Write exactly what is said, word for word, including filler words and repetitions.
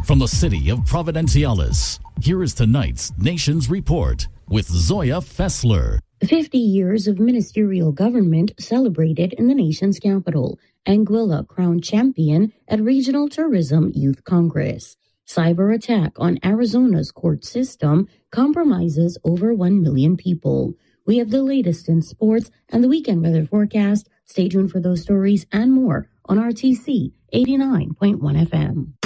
From the city of Providenciales, here is tonight's Nations Report with Zoya Fessler. fifty years of ministerial government celebrated in the nation's capital. Anguilla crowned champion at Regional Tourism Youth Congress. Cyber attack on Arizona's court system compromises over one million people. We have the latest in sports and the weekend weather forecast. Stay tuned for those stories and more on R T C eighty-nine point one F M.